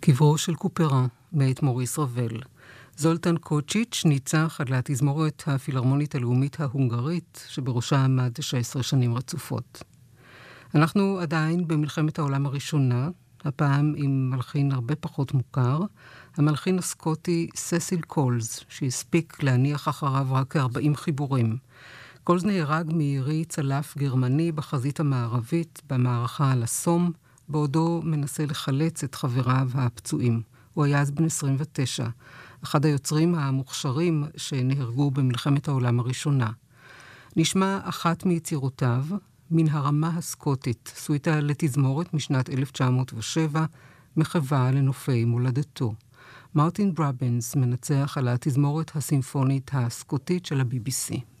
קברו של קופרן, מאת מוריס רבל. זולטן קוצ'יץ' ניצח על התזמורת הפילהרמונית הלאומית ההונגרית, שבראשה עמד 16 שנים רצופות. אנחנו עדיין במלחמת העולם הראשונה, הפעם עם מלחין הרבה פחות מוכר, המלחין הסקוטי ססיל קולס, שהספיק להניח אחריו רק 40 חיבורים. קולס נהרג מירי צלף גרמני בחזית המערבית במערכה על הסום, בעודו מנסה לחלץ את חבריו הפצועים. הוא היה אז בן 29, אחד היוצרים המוכשרים שנהרגו במלחמת העולם הראשונה. נשמע אחת מיצירותיו, מן הרמה הסקוטית, סוויטה לתזמורת משנת 1907, מחווה לנופי מולדתו. מרטין ברבנס מנצח על התזמורת הסימפונית הסקוטית של ה-BBC.